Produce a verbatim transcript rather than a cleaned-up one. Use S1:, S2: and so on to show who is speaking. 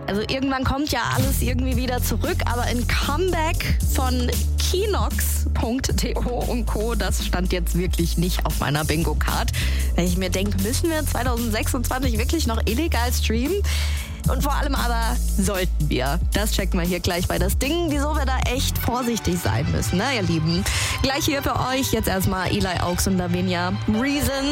S1: Also irgendwann kommt ja alles irgendwie wieder zurück, aber ein Comeback von Kinox Punkt to und Co., das stand jetzt wirklich nicht auf meiner Bingo-Card. Wenn ich mir denke, müssen wir zwanzig sechsundzwanzig wirklich noch illegal streamen? Und vor allem aber sollten wir. Das checken wir hier gleich bei das Ding, wieso wir da echt vorsichtig sein müssen, ne, ihr Lieben. Gleich hier für euch jetzt erstmal Eli Augst und Lavinia Reason.